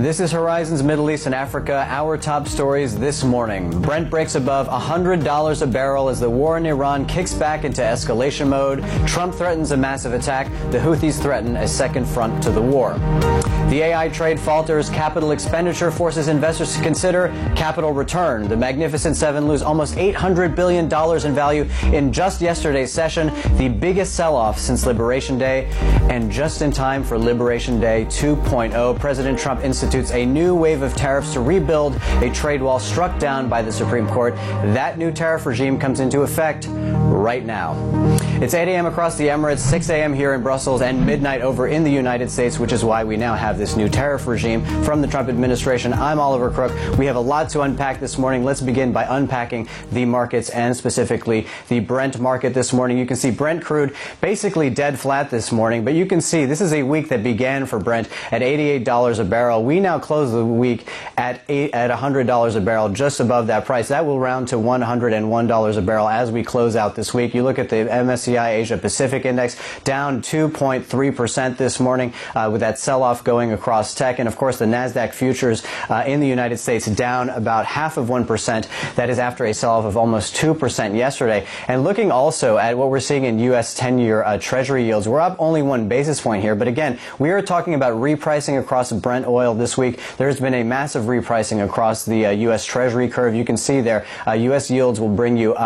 This is Horizons Middle East and Africa. Our top stories this morning. Brent breaks above $100 a barrel as the war in Iran kicks back into escalation mode. Trump threatens a massive attack. The Houthis threaten a second front to the war. The AI trade falters. Capital expenditure forces investors to consider capital return. The Magnificent Seven lose almost $800 billion in value in just yesterday's session, the biggest sell-off since Liberation Day, and just in time for Liberation Day 2.0. President Trump institutes a new wave of tariffs to rebuild a trade wall struck down by the Supreme Court. That new tariff regime comes into effect right now. It's 8 a.m. across the Emirates, 6 a.m. here in Brussels, and midnight over in the United States, which is why we now have this new tariff regime from the Trump administration. I'm Oliver Crook. We have a lot to unpack this morning. Let's begin by unpacking the markets and specifically the Brent market this morning. You can see Brent crude basically dead flat this morning, but you can see this is a week that began for Brent at $88 a barrel. We now close the week at $100 a barrel, just above that price. That will round to $101 a barrel as we close out this week. You look at the MSCI Asia Pacific Index down 2.3% this morning with that sell-off going across tech. And of course, the NASDAQ futures in the United States down about 0.5%. That is after a sell-off of almost 2% yesterday. And looking also at what we're seeing in U.S. 10-year Treasury yields, we're up only 1 basis point here. But again, we are talking about repricing across Brent oil this week. There's been a massive repricing across the U.S. Treasury curve. You can see there, U.S. yields will bring you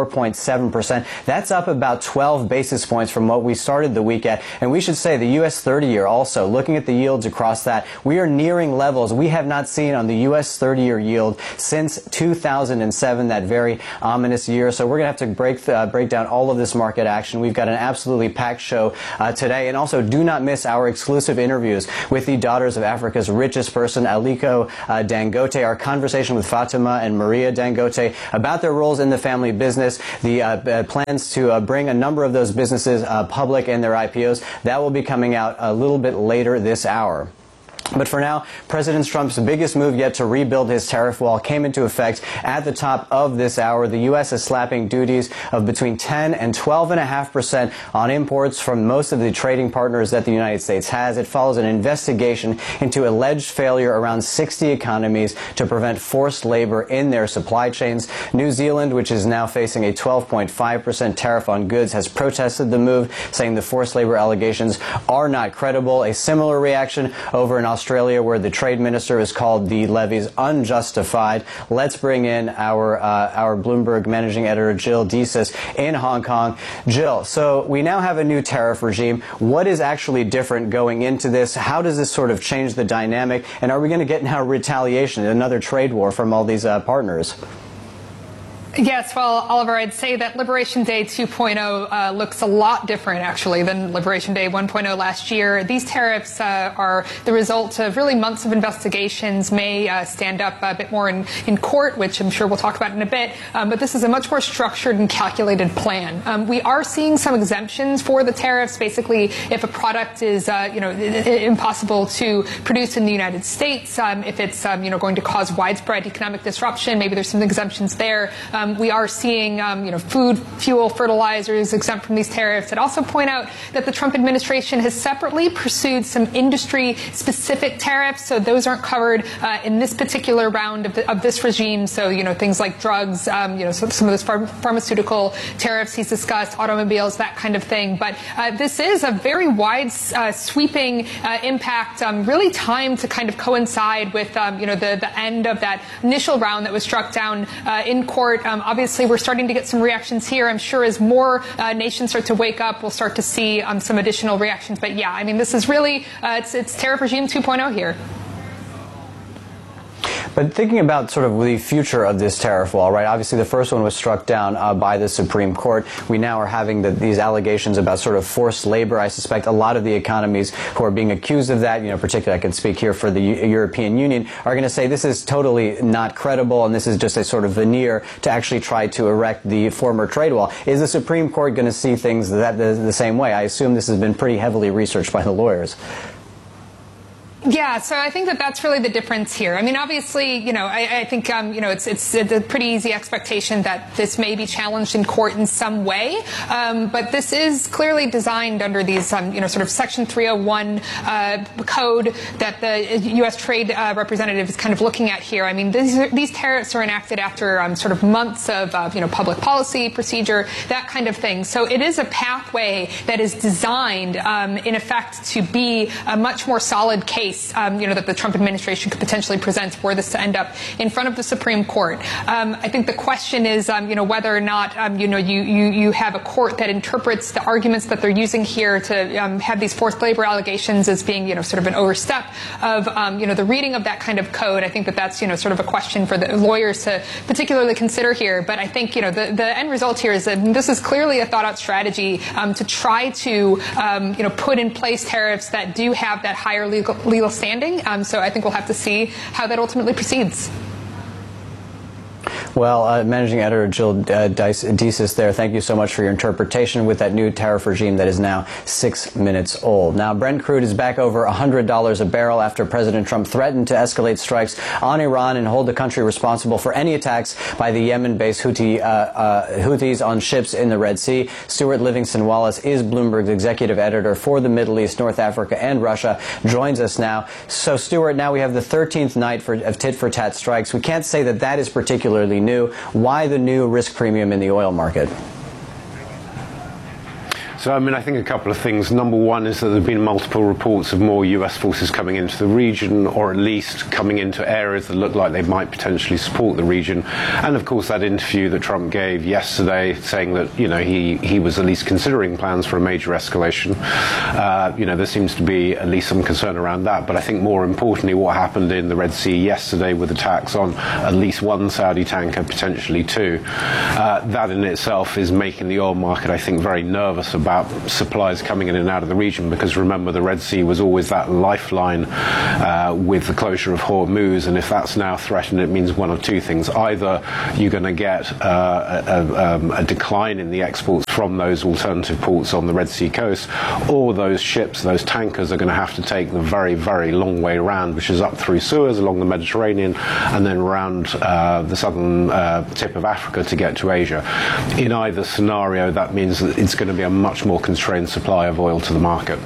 4.7%. That's up about 12 basis points from what we started the week at. And we should say the U.S. 30-year also, looking at the yields across that, we are nearing levels we have not seen on the U.S. 30-year yield since 2007, that very ominous year. So we're going to have to break down all of this market action. We've got an absolutely packed show today. And also, do not miss our exclusive interviews with the daughters of Africa's richest person, Aliko Dangote, our conversation with Fatima and Maria Dangote about their roles in the family business, the plans to bring a number of those businesses public in their IPOs. That will be coming out a little bit later this hour. But for now, President Trump's biggest move yet to rebuild his tariff wall came into effect at the top of this hour. The U.S. is slapping duties of between 10 and 12.5% on imports from most of the trading partners that the United States has. It follows an investigation into alleged failure around 60 economies to prevent forced labor in their supply chains. New Zealand, which is now facing a 12.5% tariff on goods, has protested the move, saying the forced labor allegations are not credible. A similar reaction over in Australia, where the trade minister has called the levies unjustified. Let's bring in our Bloomberg managing editor, Jill Deesis, in Hong Kong. Jill, so we now have a new tariff regime. What is actually different going into this? How does this sort of change the dynamic? And are we going to get now retaliation, another trade war from all these partners? Yes, well, Oliver, I'd say that Liberation Day 2.0 looks a lot different, actually, than Liberation Day 1.0 last year. These tariffs are the result of really months of investigations, may stand up a bit more in court, which I'm sure we'll talk about in a bit. But this is a much more structured and calculated plan. We are seeing some exemptions for the tariffs. Basically, if a product is, impossible to produce in the United States, if it's, going to cause widespread economic disruption, maybe there's some exemptions there. We are seeing, food, fuel, fertilizers exempt from these tariffs. I'd also point out that the Trump administration has separately pursued some industry-specific tariffs, so those aren't covered in this particular round of this regime. So, things like drugs, some of those pharmaceutical tariffs he's discussed, automobiles, that kind of thing. But this is a very wide, sweeping impact, really timed to kind of coincide with, the end of that initial round that was struck down in court. Obviously, we're starting to get some reactions here. I'm sure as more nations start to wake up, we'll start to see some additional reactions. But yeah, I mean, this is really, it's tariff regime 2.0 here. But thinking about sort of the future of this tariff wall, right? Obviously, the first one was struck down by the Supreme Court. We now are having these allegations about sort of forced labor. I suspect a lot of the economies who are being accused of that, particularly I can speak here for the European Union, are going to say this is totally not credible and this is just a sort of veneer to actually try to erect the former trade wall. Is the Supreme Court going to see things the same way? I assume this has been pretty heavily researched by the lawyers. Yeah, so I think that that's really the difference here. I mean, obviously, I think, it's a pretty easy expectation that this may be challenged in court in some way. But this is clearly designed under these, sort of Section 301 code that the U.S. Trade Representative is kind of looking at here. I mean, these tariffs are enacted after sort of months of, public policy procedure, that kind of thing. So it is a pathway that is designed, in effect, to be a much more solid case that the Trump administration could potentially present were this to end up in front of the Supreme Court. I think the question is, whether or not, you have a court that interprets the arguments that they're using here to have these forced labor allegations as being, sort of an overstep of, the reading of that kind of code. I think that that's, sort of a question for the lawyers to particularly consider here. But I think, the end result here is that this is clearly a thought-out strategy to try to, put in place tariffs that do have that higher legal standing. So I think we'll have to see how that ultimately proceeds. Well, Managing Editor Jill Desis there, thank you so much for your interpretation with that new tariff regime that is now 6 minutes old. Now, Brent crude is back over $100 a barrel after President Trump threatened to escalate strikes on Iran and hold the country responsible for any attacks by the Yemen-based Houthis on ships in the Red Sea. Stuart Livingston Wallace is Bloomberg's executive editor for the Middle East, North Africa, and Russia, joins us now. So, Stuart, now we have the 13th night of tit-for-tat strikes. We can't say that that is particularly new. Why the new risk premium in the oil market? So, I think a couple of things. Number one is that there have been multiple reports of more U.S. forces coming into the region, or at least coming into areas that look like they might potentially support the region. And, of course, that interview that Trump gave yesterday saying that, he was at least considering plans for a major escalation. There seems to be at least some concern around that. But I think more importantly, what happened in the Red Sea yesterday with attacks on at least one Saudi tanker, potentially two, that in itself is making the oil market, I think, very nervous about supplies coming in and out of the region, because remember, the Red Sea was always that lifeline with the closure of Hormuz, and if that's now threatened, it means one of two things. Either you're going to get a decline in the exports from those alternative ports on the Red Sea coast, or those ships, those tankers, are going to have to take the very, very long way around, which is up through Suez, along the Mediterranean, and then around the southern tip of Africa to get to Asia. In either scenario, that means that it's going to be a much more constrained supply of oil to the market.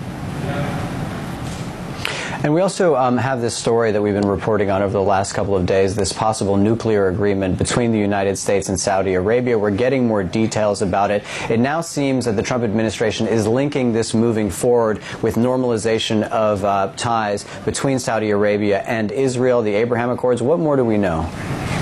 And we also have this story that we've been reporting on over the last couple of days, this possible nuclear agreement between the United States and Saudi Arabia. We're getting more details about it. It now seems that the Trump administration is linking this moving forward with normalization of ties between Saudi Arabia and Israel, the Abraham Accords. What more do we know?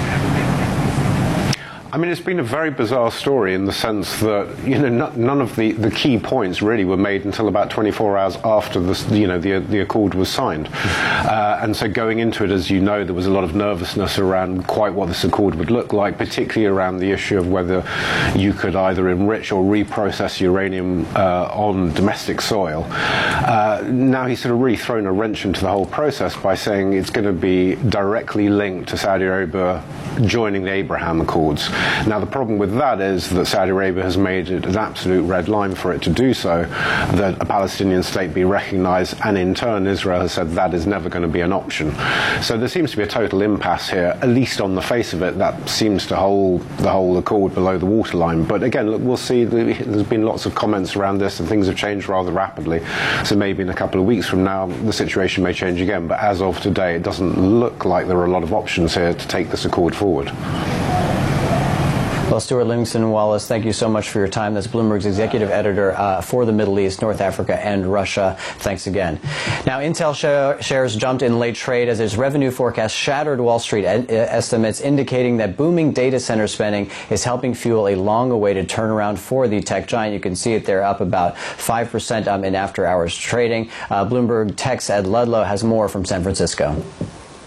It's been a very bizarre story in the sense that, none of the key points really were made until about 24 hours after the accord was signed. And so going into it, as you know, there was a lot of nervousness around quite what this accord would look like, particularly around the issue of whether you could either enrich or reprocess uranium on domestic soil. Now he's sort of really thrown a wrench into the whole process by saying it's going to be directly linked to Saudi Arabia joining the Abraham Accords. Now, the problem with that is that Saudi Arabia has made it an absolute red line for it to do so, that a Palestinian state be recognized, and in turn Israel has said that is never going to be an option. So there seems to be a total impasse here, at least on the face of it. That seems to hold the whole accord below the waterline. But again, look, we'll see. There's been lots of comments around this, and things have changed rather rapidly. So maybe in a couple of weeks from now, the situation may change again. But as of today, it doesn't look like there are a lot of options here to take this accord forward. Well, Stuart Livingston Wallace, thank you so much for your time. That's Bloomberg's executive editor for the Middle East, North Africa, and Russia. Thanks again. Now, Intel shares jumped in late trade as its revenue forecast shattered Wall Street estimates, indicating that booming data center spending is helping fuel a long-awaited turnaround for the tech giant. You can see it there, up about 5% in after-hours trading. Bloomberg Tech's Ed Ludlow has more from San Francisco.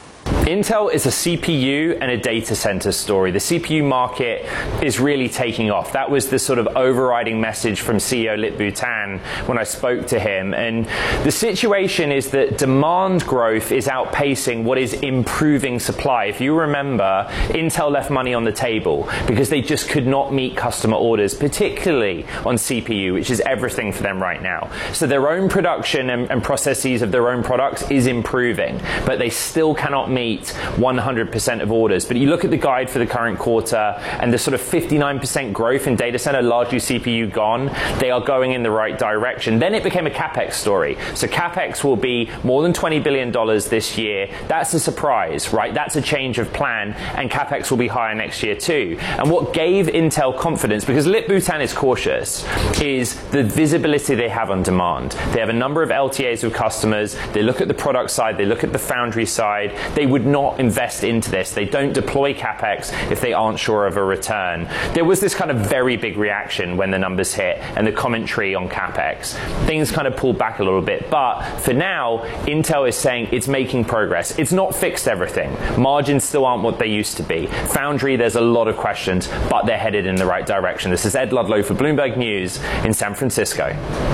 Intel is a CPU and a data center story. The CPU market is really taking off. That was the sort of overriding message from CEO Lip-Bu Tan when I spoke to him. And the situation is that demand growth is outpacing what is improving supply. If you remember, Intel left money on the table because they just could not meet customer orders, particularly on CPU, which is everything for them right now. So their own production and processes of their own products is improving, but they still cannot meet 100% of orders. But you look at the guide for the current quarter and the sort of 59% growth in data center, largely CPU gone, they are going in the right direction. Then it became a CapEx story. So CapEx will be more than $20 billion this year. That's a surprise, right? That's a change of plan, and CapEx will be higher next year too. And what gave Intel confidence, because Lip-Bu Tan is cautious, is the visibility they have on demand. They have a number of LTAs with customers. They look at the product side. They look at the foundry side. They would not invest into this. They don't deploy CapEx if they aren't sure of a return. There was this kind of very big reaction when the numbers hit and the commentary on CapEx. Things kind of pulled back a little bit, but for now, Intel is saying it's making progress. It's not fixed everything. Margins still aren't what they used to be. Foundry, there's a lot of questions, but they're headed in the right direction. This is Ed Ludlow for Bloomberg News in San Francisco.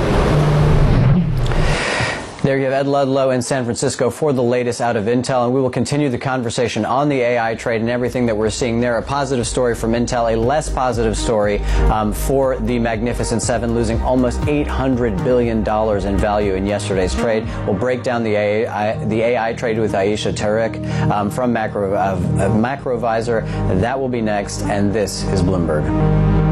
There you have Ed Ludlow in San Francisco for the latest out of Intel, and we will continue the conversation on the AI trade and everything that we're seeing there. A positive story from Intel, a less positive story for the Magnificent Seven, losing almost $800 billion in value in yesterday's trade. We'll break down the AI trade with Aisha Tariq from Macrovisor. That will be next, and this is Bloomberg.